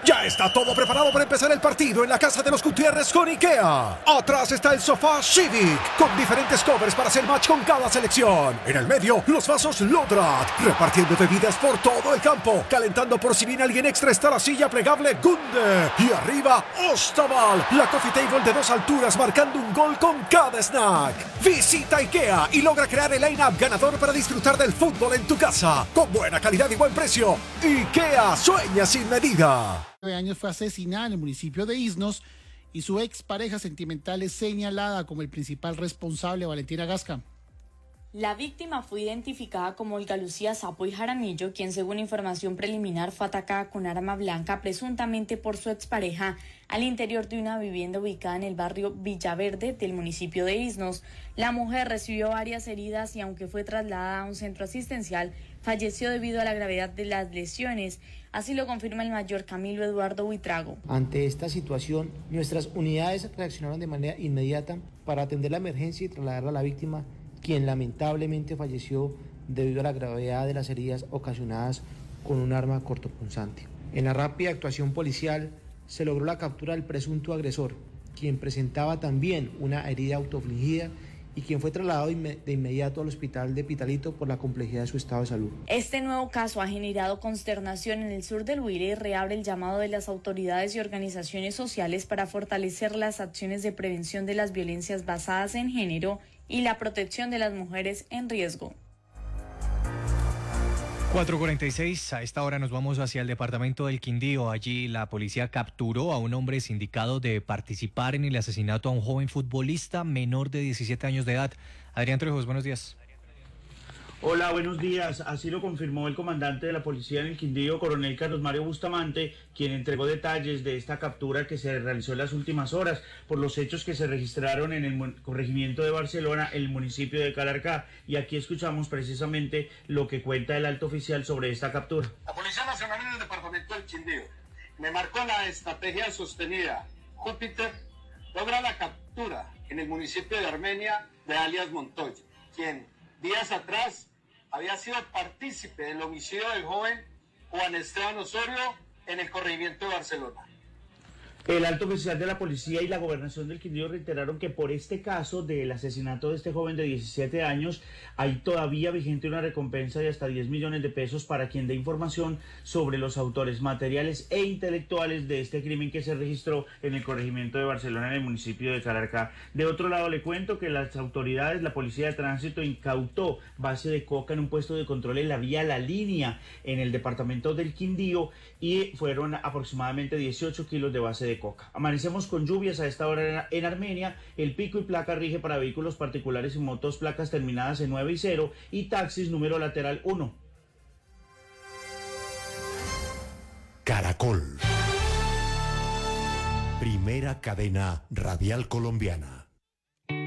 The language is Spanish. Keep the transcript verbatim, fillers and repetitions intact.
Ya está todo preparado para empezar el partido en la casa de los Gutiérrez con IKEA. Atrás está el sofá Civic, con diferentes covers para hacer match con cada selección. En el medio, los vasos Lodrat, repartiendo bebidas por todo el campo. Calentando por si viene alguien extra está la silla plegable Gunde. Y arriba, Ostaval, la coffee table de dos alturas marcando un gol con cada snack. Visita IKEA y logra crear el line-up ganador para disfrutar del fútbol en tu casa. Con buena calidad y buen precio. IKEA, sueña sin medida. años fue asesinada en el municipio de Isnos y su expareja sentimental es señalada como el principal responsable. Valentina Gasca. La víctima fue identificada como Olga Lucía Sapoy Jaramillo, quien según información preliminar fue atacada con arma blanca presuntamente por su expareja al interior de una vivienda ubicada en el barrio Villaverde del municipio de Isnos. La mujer recibió varias heridas y aunque fue trasladada a un centro asistencial, falleció debido a la gravedad de las lesiones. Así lo confirma el mayor Camilo Eduardo Buitrago. Ante esta situación, nuestras unidades reaccionaron de manera inmediata para atender la emergencia y trasladarla a la víctima, quien lamentablemente falleció debido a la gravedad de las heridas ocasionadas con un arma cortopunzante. En la rápida actuación policial se logró la captura del presunto agresor, quien presentaba también una herida autoinfligida y quien fue trasladado de inmediato al hospital de Pitalito por la complejidad de su estado de salud. Este nuevo caso ha generado consternación en el sur del Huila y reabre el llamado de las autoridades y organizaciones sociales para fortalecer las acciones de prevención de las violencias basadas en género y la protección de las mujeres en riesgo. cuatro cuarenta y seis, a esta hora nos vamos hacia el departamento del Quindío. Allí la policía capturó a un hombre sindicado de participar en el asesinato a un joven futbolista menor de diecisiete años de edad. Adrián Trejos, buenos días. Hola, buenos días. Así lo confirmó el comandante de la policía en el Quindío, coronel Carlos Mario Bustamante, quien entregó detalles de esta captura que se realizó en las últimas horas por los hechos que se registraron en el corregimiento de Barcelona, el municipio de Calarcá. Y aquí escuchamos precisamente lo que cuenta el alto oficial sobre esta captura. La Policía Nacional en el departamento del Quindío me marcó la estrategia sostenida Júpiter, logra la captura en el municipio de Armenia de alias Montoya, quien días atrás había sido partícipe del homicidio del joven Juan Esteban Osorio en el corregimiento de Barcelona. El alto oficial de la policía y la gobernación del Quindío reiteraron que por este caso del asesinato de este joven de diecisiete años hay todavía vigente una recompensa de hasta diez millones de pesos para quien dé información sobre los autores materiales e intelectuales de este crimen que se registró en el corregimiento de Barcelona en el municipio de Calarcá. De otro lado le cuento que las autoridades, la policía de tránsito incautó base de coca en un puesto de control en la vía La Línea en el departamento del Quindío y fueron aproximadamente dieciocho kilos de base de coca. Amanecemos con lluvias a esta hora en Armenia. El pico y placa rige para vehículos particulares y motos placas terminadas en nueve y cero y taxis número lateral uno. Caracol. Primera cadena radial colombiana.